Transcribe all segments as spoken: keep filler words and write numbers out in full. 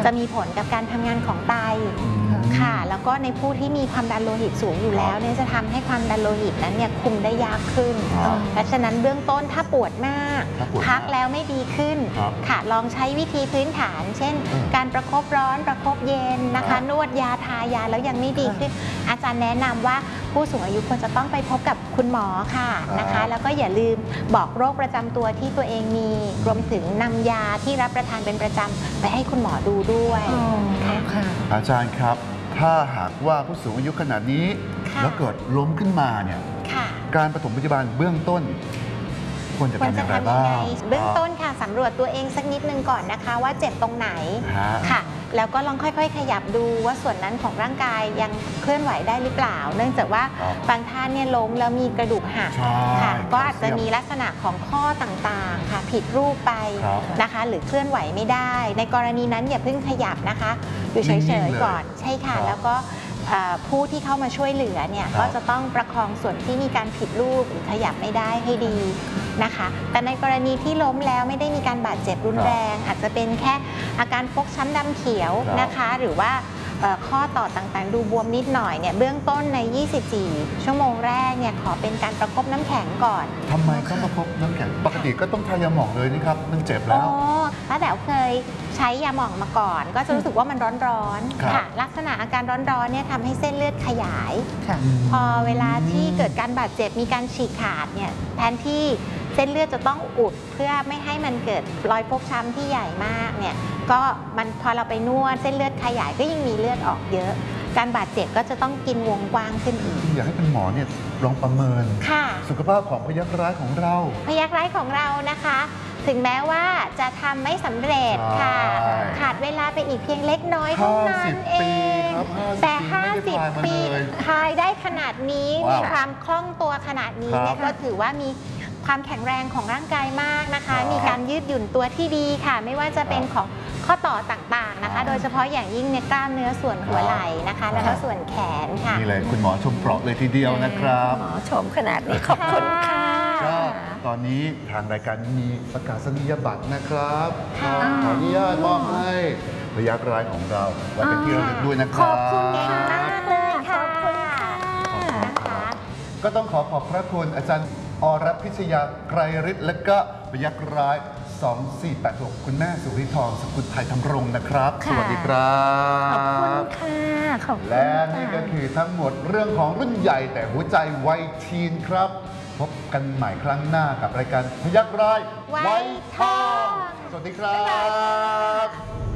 จะมีผลกับการทำงานของไตค่ะแล้วก็ในผู้ที่มีความดันโลหิตสูงอยู่แล้วเนี่ยจะทำให้ความดันโลหิตนั้นเนี่ยคุมได้ยากขึ้นเพราะฉะนั้นเบื้องต้นถ้าปวดมากพักแล้วไม่ดีขึ้นค่ะลองใช้วิธีพื้นฐาน เช่นการประคบร้อนประคบเย็นนะคะนวดยาทายาแล้วยังไม่ดีขึ้นอาจารย์แนะนำว่าผู้สูงอายุควรจะต้องไปพบกับคุณหมอค่ะนะคะแล้วก็อย่าลืมบอกโรคประจำตัวที่ตัวเองมีรวมถึงนำยาที่รับประทานเป็นประจำไปให้คุณหมอดูด้วยค่ะอาจารย์ครับถ้าหากว่าผู้สูงอายุขนาดนี้แล้วเกิดล้มขึ้นมาเนี่ยการปฐมพยาบาลเบื้องต้นควรจะทำอย่างไรบ้างเบื้องต้นค่ะสำรวจตัวเองสักนิดนึงก่อนนะคะว่าเจ็บตรงไหนค่ะแล้วก็ลองค่อยๆขยับดูว่าส่วนนั้นของร่างกายยังเคลื่อนไหวได้หรือเปล่าเนื่องจากว่าบางท่านเนี่ยล้มแล้วมีกระดูกหักค่ะก็อาจจะมีลักษณะของข้อต่างๆค่ะผิดรูปไปนะคะหรือเคลื่อนไหวไม่ได้ในกรณีนั้นอย่าเพิ่งขยับนะคะอยู่เฉยๆก่อนใช่ค่ะแล้วก็ผู้ที่เข้ามาช่วยเหลือเนี่ยก็จะต้องประคองส่วนที่มีการผิดรูปหรือขยับไม่ได้ให้ดีนะคะแต่ในกรณีที่ล้มแล้วไม่ได้มีการบาดเจ็บรุนแรงอาจจะเป็นแค่อาการฟกช้ำดำเขียวนะคะหรือว่าข้อต่อต่างๆดูบวมนิดหน่อยเนี่ยเบื้องต้นในยี่สิบสี่ชั่วโมงแรกเนี่ยขอเป็นการประคบน้ำแข็งก่อนทำไมต้องประคบน้ำแข็งปกติก็ต้องทายาหม่องเลยนี่ครับมันเจ็บแล้วอ๋อป้าแต๋วเคยใช้ยาหม่องมาก่อนก็จะรู้สึกว่ามันร้อนๆค่ะลักษณะอาการร้อนๆเนี่ยทำให้เส้นเลือดขยายพอเวลาที่เกิดการบาดเจ็บมีการฉีกขาดเนี่ยแทนที่เส้นเลือดจะต้องอุดเพื่อไม่ให้มันเกิดรอยฟกช้ำที่ใหญ่มากเนี่ยก็มันพอเราไปนวดเส้นเลือดขยายก็ยิ่งมีเลือดออกเยอะการบาดเจ็บก็จะต้องกินวงกว้างขึ้นอีกอยากให้เป็นหมอเนี่ยลองประเมินสุขภาพของพยัคฆ์ร้ายของเราพยัคฆ์ร้ายของเรานะคะถึงแม้ว่าจะทำไม่สำเร็จค่ะขาดเวลาไปอีกเพียงเล็กน้อยเท่านั้นเองแต่ห้าสิบปีทายได้ขนาดนี้มีความคล่องตัวขนาดนี้เนี่ยก็ถือว่ามีความแข็งแรงของร่างกายมากนะคะมีการยืดหยุ่นตัวที่ดีค่ะไม่ว่าจะเป็นของข้อต่อต่างๆนะคะโดยเฉพาะอย่างยิ่งเนี่ยกล้ามเนื้อส่วนหัวไหล่นะคะแล้วก็ส่วนแขนค่ะนี่เลยคุณหมอชมเปราะเลยทีเดียวนะครับหมอชมขนาดนี้ขอบคุณค่ะก็ตอนนี้ทางรายการมีประกาศนียบัตรนะครับขออนุญาตมอบให้พยัคฆ์ร้ายของเราไว้เป็นที่ระลึกด้วยนะครับขอบคุณมากเลยค่ะขอบคุณค่ะก็ต้องขอขอบพระคุณอาจารย์อรพิชยาไกรฤทธิ์และก็พยัคฆ์ร้ายสองสี่แปดหกคุณแม่สุริธรสกุลไทยธำรงนะครับสวัสดีครับขอบคุณค่ะขอบคุณและนี่ก็คือทั้งหมดเรื่องของรุ่นใหญ่แต่หัวใจวัยทีนครับพบกันใหม่ครั้งหน้ากับรายการพยัคฆ์ร้ายวัยทองสวัสดีครับ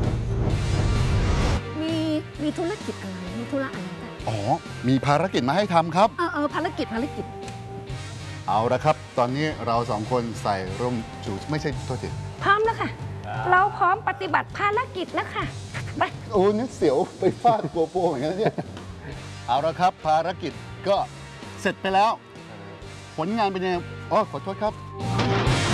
มีมีธุรกิจอะไรมีธุระอะไรอ๋อมีภารกิจมาให้ทำครับเออเออภารกิจภารกิจเอาละครับตอนนี้เราสองคนใส่ร่มชูไม่ใช่โทษทีพร้อมแล้วค่ะเราพร้อมปฏิบัติภารกิจแล้วค่ะไปโอ้นี่เสียวไปฟาดโกโปอย่างนั้นเนี่ยเอาละครับภารกิจก็เสร็จไปแล้วผลงานเป็นยังไงอ๋อขอโทษครับ